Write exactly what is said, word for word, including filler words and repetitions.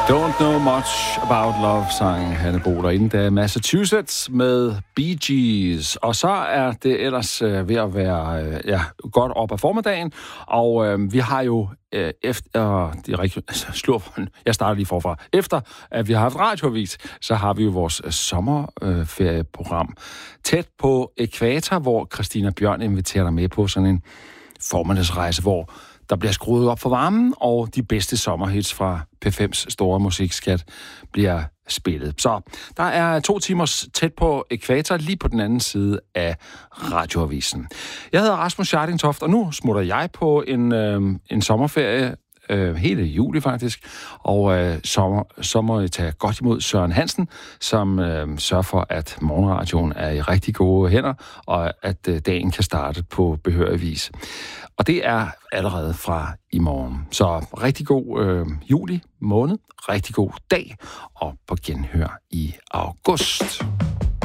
Don't know much about love, sang Hanne Bohler inden da Massachusetts med Bee Gees. Og så er det ellers øh, ved at være øh, ja, godt op ad formiddagen, og øh, vi har jo øh, efter... Øh, det er rigtig, altså, slur, jeg starter lige forfra. Efter at vi har haft radioavis, så har vi jo vores øh, sommerferieprogram øh, tæt på ækvator, hvor Christina Bjørn inviterer dig med på sådan en formiddagsrejse, hvor der bliver skruet op for varmen, og de bedste sommerhits fra P fem's store musikskat bliver spillet. Så der er to timers tæt på ækvator, lige på den anden side af radioavisen. Jeg hedder Rasmus Schardingtoft, og nu smutter jeg på en, øh, en sommerferie, øh, hele juli faktisk, og øh, sommer, så må jeg tage godt imod Søren Hansen, som øh, sørger for, at morgenradioen er i rigtig gode hænder, og at øh, dagen kan starte på behørig vis. Og det er allerede fra i morgen. Så rigtig god øh, juli måned, rigtig god dag, og på genhør i august.